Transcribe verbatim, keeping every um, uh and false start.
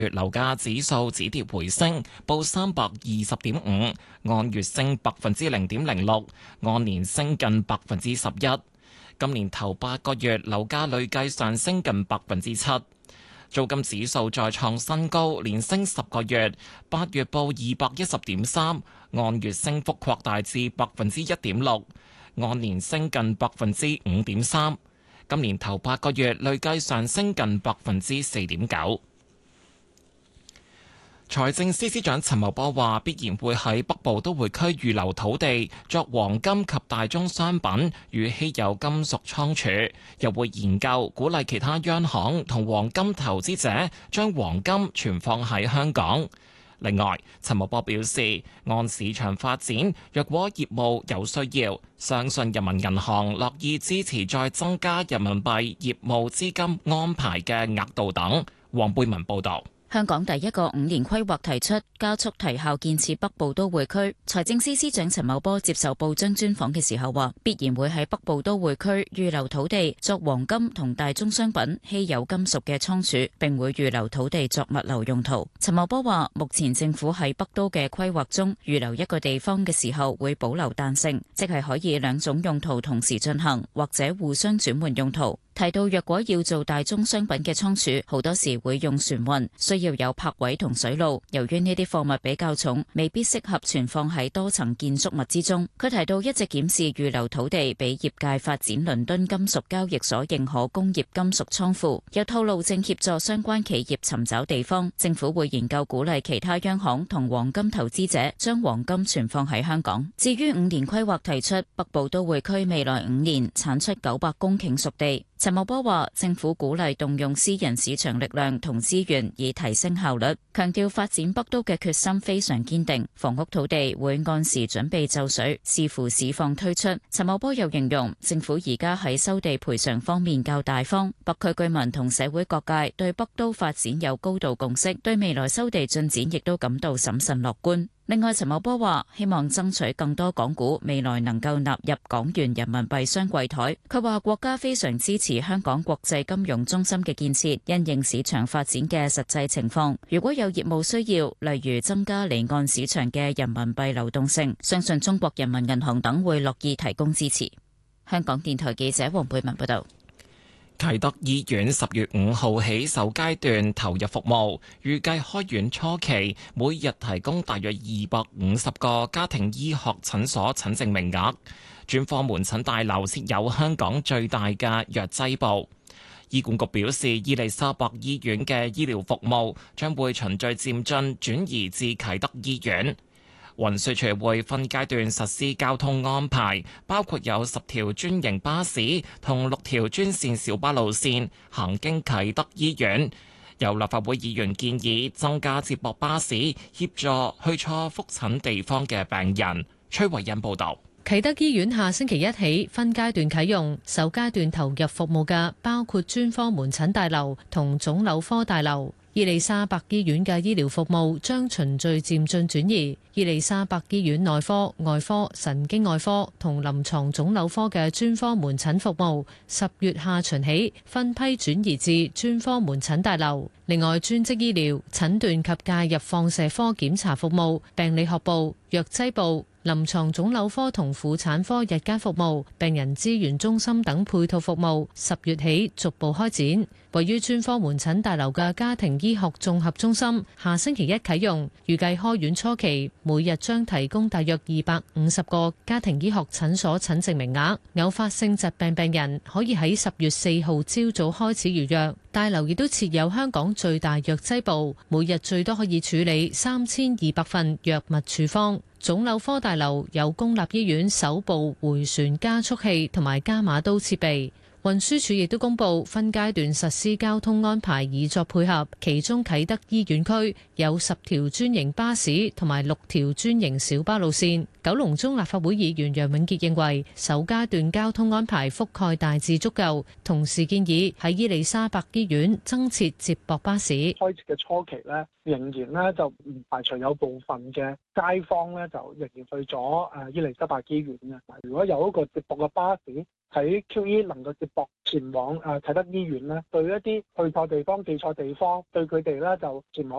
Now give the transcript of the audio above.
月樓價指數止跌回升，報三百二十點五，按月升百分之零點零六，按年升近百分之十一。今年頭八個月樓價累計上升近百分之七。租金指數再創新高，連升十個月，八月報二百一十點三，按月升幅擴大至百分之一點六，按年升近百分之五點三。今年頭八個月累計上升近百分之四點九。財政司司長陳茂波話，必然會喺北部都會區預留土地作黃金及大宗商品與稀有金屬倉儲，又會研究鼓勵其他央行同黃金投資者將黃金存放喺香港。另外，陳茂波表示，按市場發展，若果業務有需要，相信人民銀行樂意支持再增加人民幣業務資金安排嘅額度等。黃貝文報導。 香港第一個五年規劃提出加速提效建設北部都會區。財政司司長陳茂波接受報章專訪嘅時候話，必然會喺北部都會區預留土地作黃金同大宗商品、稀有金屬嘅倉儲，並會預留土地作物流用途。陳茂波話，目前政府喺北都嘅規劃中預留一個地方嘅時候，會保留彈性，即係可以兩種用途同時進行，或者互相轉換用途。提到若果要做大宗商品嘅倉儲，好多時會用船運，需要有泊位同水路。由於呢啲貨物比較重，未必適合存放喺多層建築物之中。佢提到一直檢視預留土地俾業界發展倫敦金屬交易所認可工業金屬倉庫，又透露正協助相關企業尋找地方。政府會研究鼓勵其他央行同黃金投資者將黃金存放喺香港。至於五年規劃提出北部都會區未來五年產出九百公頃熟地。陳茂波話，政府鼓勵動用私人市場力量同資源以提升效率，強調發展北都嘅決心非常堅定。房屋土地會按時準備就緒，視乎市況推出。陳茂波又形容政府而家喺收地賠償方面較大方，北區居民同社會各界對北都發展有高度共識，對未來收地進展亦都感到審慎樂觀。另外，陳茂波話希望爭取更多港股未來能夠納入港元人民幣雙櫃台。佢話國家非常支持香港國際金融中心嘅建設，因應市場發展嘅實際情況，如果有業務需要，例如增加離岸市場嘅人民幣流動性，相信中國人民銀行等會樂意提供支持。香港電台記者黃貝文報道。 啟德醫院十月五號起首階段投入服務，預計開院初期每日提供大約二百五十個家庭醫學診所診症名額。專科門診大樓設有香港最大嘅藥劑部。醫管局表示，伊利沙伯醫院嘅醫療服務將會循序漸進轉移至啟德醫院。運輸署會分階段實施交通安排，包括有十條專營巴士同六條專線小巴路線行經啟德醫院。有立法會議員建議增加接駁巴士，協助去錯覆診地方嘅病人。崔慧欣報導。 啟德醫院下星期一起分階段啟用，首階段投入服務嘅包括專科門診大樓同腫瘤科大樓。伊利沙伯醫院嘅醫療服務將循序漸進轉移。伊利沙伯醫院內科、外科、神經外科同臨床腫瘤科嘅專科門診服務，十月下旬起分批轉移至專科門診大樓。另外，專職醫療、診斷及介入放射科檢查服務、病理學部、藥劑部、臨床腫瘤科同婦產科日間服務、病人資源中心等配套服務，十月起逐步開展。位於專科門診大樓嘅家庭醫學綜合中心，下星期一啟用，預計開院初期每日將提供大約二百五十個家庭醫學診所診症名額。偶發性疾病病人可以喺十月四號朝早開始預約。大樓亦都設有香港最大藥劑部，每日最多可以處理三千二百份藥物處方。腫瘤科大樓有公立醫院首部迴旋加速器同埋加碼刀設備。運輸署亦都公布分階段實施交通安排，以作配合。其中啟德醫院區有十條專營巴士同埋六條專營小巴路線。 九龍中立法會議員楊永傑認為，首階段交通安排覆蓋大致足夠，同時建議喺伊利沙伯醫院增設接駁巴士。 開設嘅初期咧，仍然咧就唔排除有部分嘅街坊咧就仍然去咗誒伊利沙伯醫院嘅。如果有一個接駁嘅巴士喺 Q E 能夠接駁前往誒啟德醫院咧，對一啲去錯地方、記錯地方，對佢哋咧就前往